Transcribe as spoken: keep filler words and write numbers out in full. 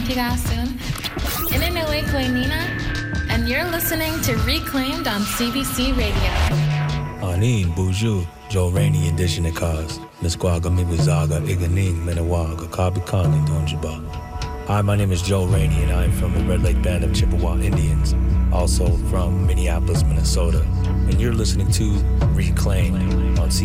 Tigasun. Ininoe Koinina, and you're listening to Reclaimed on C B C Radio. Anin Buju, Joe Rainey edition of cars. Nisquaga Mibuzaga, Iganing, Menawaga, Kabikani, Donjaba. Hi, my name is Joe Rainey, and I'm from the Red Lake Band of Chippewa Indians, also from Minneapolis, Minnesota. And you're listening to Reclaim on C